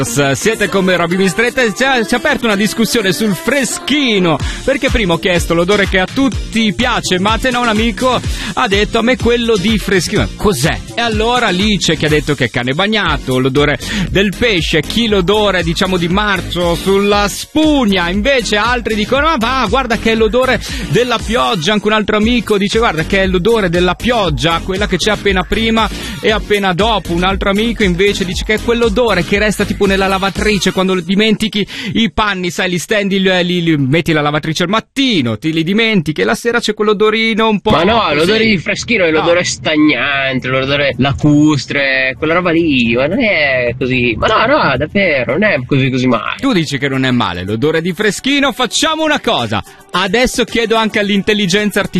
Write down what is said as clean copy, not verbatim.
Siete come Roby Mistretta e si è aperta una discussione sul freschino, perché prima ho chiesto l'odore che a tutti piace, ma te no, un amico ha detto a me quello di freschino, cos'è? E allora lì c'è chi ha detto che è cane bagnato, l'odore del pesce, chi l'odore diciamo di marcio sulla spugna, invece altri dicono ma guarda che è l'odore della pioggia, anche un altro amico dice guarda che è l'odore della pioggia, quella che c'è appena prima e appena dopo, un altro amico invece dice che è quell'odore che resta tipo nella lavatrice quando dimentichi i panni, sai, li stendi, li metti la lavatrice al mattino, ti li dimentichi e la sera c'è quell'odorino un po'. Ma no, così. l'odore di freschino è l'odore stagnante, l'odore lacustre, quella roba lì, ma non è così. Ma no, davvero, non è così male. Tu dici che non è male l'odore di freschino, facciamo una cosa. Adesso chiedo anche all'intelligenza artificiale